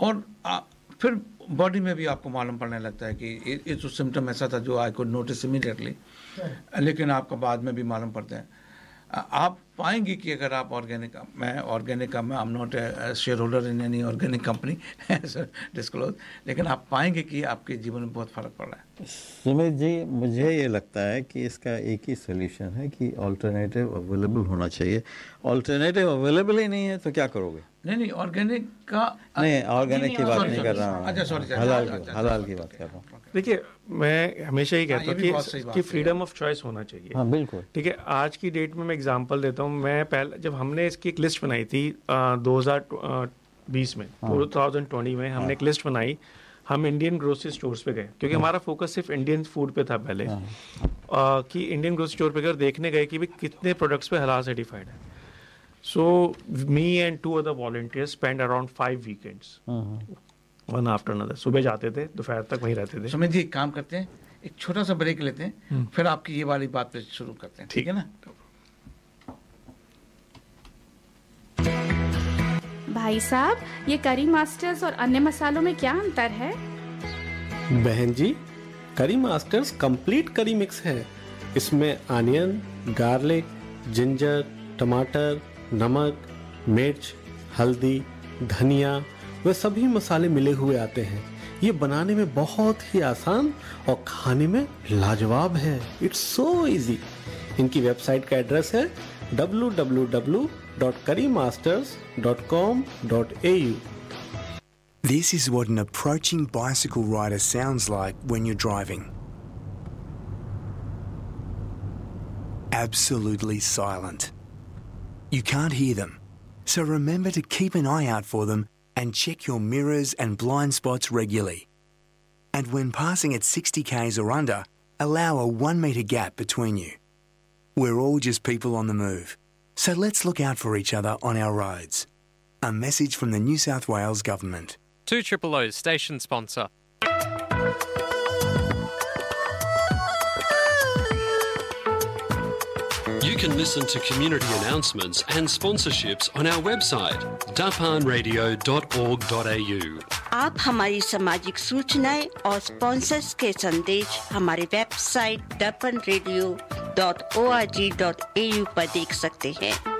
और फिर बॉडी में भी आपको मालूम पड़ने लगता है कि ये जो सिम्टम ऐसा था जो आई कुड नोटिस इमीडिएटली, लेकिन आपको बाद में भी मालूम पड़ता है। आप पाएंगे कि अगर आप ऑर्गेनिक, मैं I am not a share holder in any organic company disclose, लेकिन आप पाएंगे कि आपके जीवन में बहुत फ़र्क पड़ रहा है। सुमित जी, मुझे ये लगता है कि इसका एक ही सोल्यूशन है कि ऑल्टरनेटिव अवेलेबल होना चाहिए। ऑल्टरनेटिव अवेलेबल ही नहीं है तो क्या करोगे? नहीं, ऑर्गेनिक का नहीं, ऑर्गेनिक की बात नहीं कर रहा हूँ, अच्छा सॉरी, हलाल की बात कर रहा हूँ। देखिए, मैं हमेशा ही कहता हूँ कि फ्रीडम ऑफ चॉइस होना चाहिए। हाँ बिल्कुल, ठीक है। आज की डेट में मैं एग्जांपल देता हूँ। मैं पहले जब हमने इसकी एक लिस्ट बनाई थी 2020 में, 2020 में हमने एक लिस्ट बनाई। हम इंडियन ग्रोसरी स्टोर्स पे गए क्योंकि हमारा फोकस सिर्फ इंडियन फूड पे था पहले, कि इंडियन ग्रोसरी स्टोर पे गए और देखने गए कि भाई कितने प्रोडक्ट्स पे हलाल सर्टिफाइड है। So me and 2 other volunteers spent around 5 weekends, one after another. सुबह जाते थे, दोपहर तक वहीं रहते थे। सुमित जी, एक काम करते हैं, एक छोटा सा ब्रेक लेते हैं, फिर आपकी ये वाली बात पे शुरू करते हैं, ठीक है ना? भाई साहब, ये करी मास्टर्स और अन्य मसालों में क्या अंतर है? बहन जी, करी मास्टर्स कंप्लीट करी मिक्स है। इसमें अनियन, गार्लिक, जिंजर, टमाटर, नमक, मिर्च, हल्दी, धनिया वे सभी mसाले मिले हुए आते हैं। ये बनाने में बहुत ही आसान और खाने में लाजवाब है। It's so easy. इनकी वेबसाइट का एड्रेस है www.currymasters.com.au। This is what an approaching bicycle rider sounds like when you're driving. Absolutely silent. You can't hear them, so remember to keep an eye out for them and check your mirrors and blind spots regularly. And when passing at 60 k's or under, allow a 1 metre gap between you. We're all just people on the move, so let's look out for each other on our roads. A message from the New South Wales Government. 2OOO station sponsor. You can listen to community announcements and sponsorships on our website, darpanradio.org.au. आप हमारी सामाजिक सूचनाएं और sponsors के संदेश हमारे website darpanradio.org.au पर देख सकते हैं।